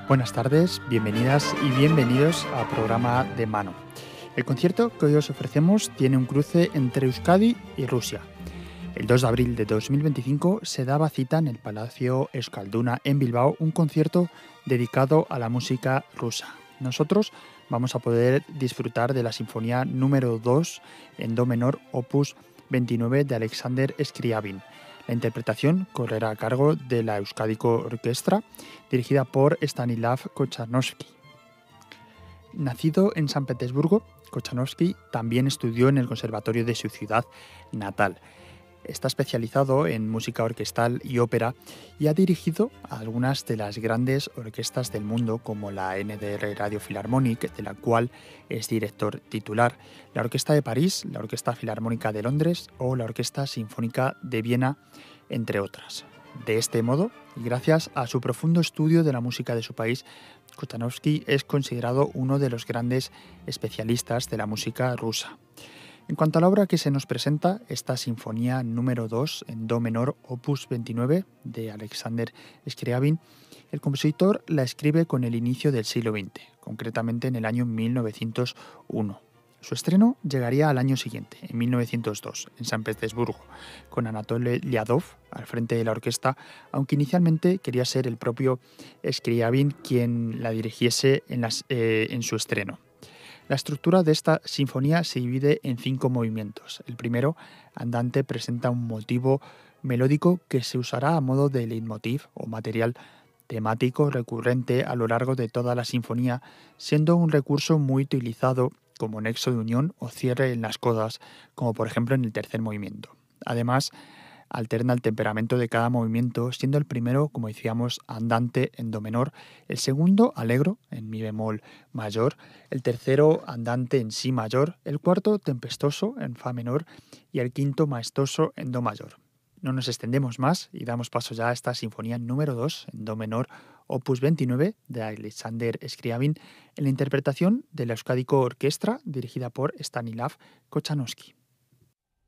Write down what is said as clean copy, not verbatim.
Buenas tardes, bienvenidas y bienvenidos al programa de Mano. El concierto que hoy os ofrecemos tiene un cruce entre Euskadi y Rusia. El 2 de abril de 2025 se daba cita en el Palacio Euskalduna en Bilbao un concierto dedicado a la música rusa. Nosotros vamos a poder disfrutar de la Sinfonía número 2 en Do menor, opus 29 de Alexander Scriabin. La interpretación correrá a cargo de la Euskadiko Orquestra, dirigida por Stanislav Kochanowski. Nacido en San Petersburgo, Kochanowski también estudió en el conservatorio de su ciudad natal. Está especializado en música orquestal y ópera y ha dirigido a algunas de las grandes orquestas del mundo, como la NDR Radio Philharmonic, de la cual es director titular, la Orquesta de París, la Orquesta Filarmónica de Londres o la Orquesta Sinfónica de Viena, entre otras. De este modo, y gracias a su profundo estudio de la música de su país, Kochanowski es considerado uno de los grandes especialistas de la música rusa. En cuanto a la obra que se nos presenta, esta Sinfonía número 2 en Do menor, opus 29 de Alexander Scriabin, el compositor la escribe con el inicio del siglo XX, concretamente en el año 1901. Su estreno llegaría al año siguiente, en 1902, en San Petersburgo, con Anatoly Liadov al frente de la orquesta, aunque inicialmente quería ser el propio Scriabin quien la dirigiese en su estreno. La estructura de esta sinfonía se divide en 5 movimientos. El primero, andante, presenta un motivo melódico que se usará a modo de leitmotiv o material temático recurrente a lo largo de toda la sinfonía, siendo un recurso muy utilizado como nexo de unión o cierre en las codas, como por ejemplo en el tercer movimiento. Además, alterna el temperamento de cada movimiento, siendo el primero, como decíamos, andante en do menor, el segundo allegro en mi bemol mayor, el tercero andante en si mayor, el cuarto tempestoso en fa menor y el quinto maestoso en do mayor. No nos extendemos más y damos paso ya a esta sinfonía número 2 en do menor, opus 29 de Alexander Scriabin, en la interpretación de la Euskadiko Orquestra dirigida por Stanislav Kochanowski.